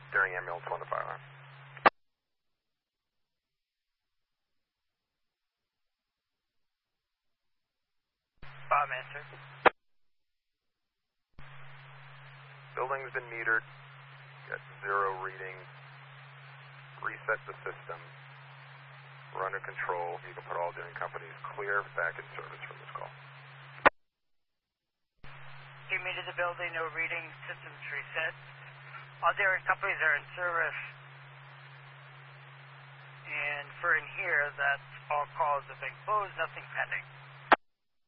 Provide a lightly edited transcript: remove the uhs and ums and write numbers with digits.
during ambulance 1 to fire alarm. Bob, answer. Building's been metered, got 0 reading, reset the system, we're under control, you can put all doing companies clear, back in service from this call. You metered the building, no reading, systems reset. All daring companies are in service. And for in here, that's all calls have been closed, nothing pending.